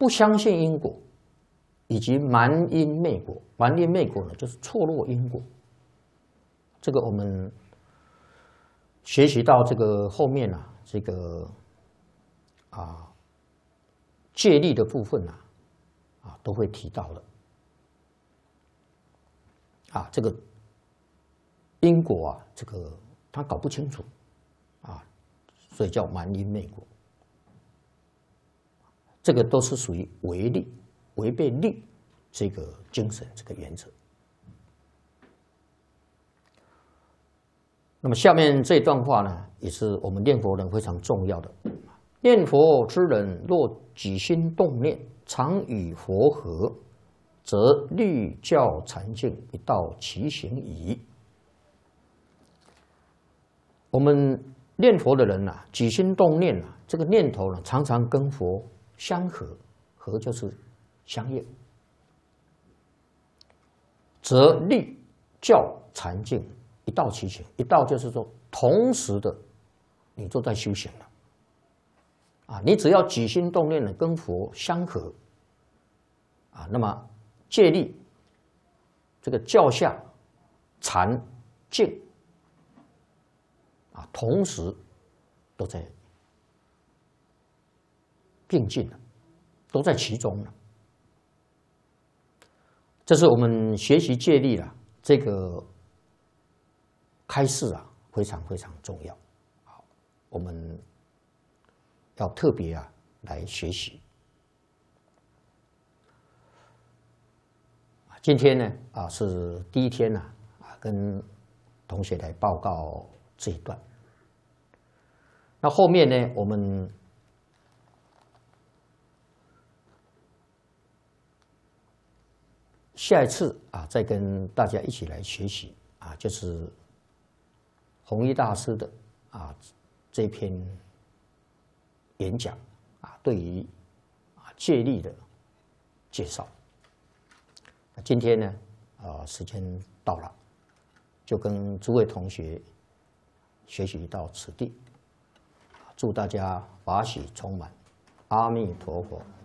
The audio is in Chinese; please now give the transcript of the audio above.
不相信因果，以及蛮因昧果。蛮因昧果呢，就是错落因果。这个我们学习到这个后面啊，这个戒律的部分都会提到的。这个因果这个他搞不清楚所以叫蛮因昧果。这个都是属于违律、违背律这个精神、这个原则。那么下面这段话呢，也是我们念佛人非常重要的。念佛之人，若起心动念，常与佛合，则律教禅境一道齐行矣。我们念佛的人起心动念这个念头常常跟佛相合，合就是相应，则律教禅境一道齐行。一道就是说，同时的你都在修行了你只要起心动念的跟佛相合那么戒律这个教下禅境同时都在并进了，都在其中了。这是我们学习戒律这个开示非常非常重要。我们要特别来学习。今天呢是第一天跟同学来报告这一段。那后面呢，我们下一次再跟大家一起来学习就是弘一大师的这篇演讲对于戒律的介绍。今天呢时间到了，就跟诸位同学学习到此地。祝大家法喜充满，阿弥陀佛。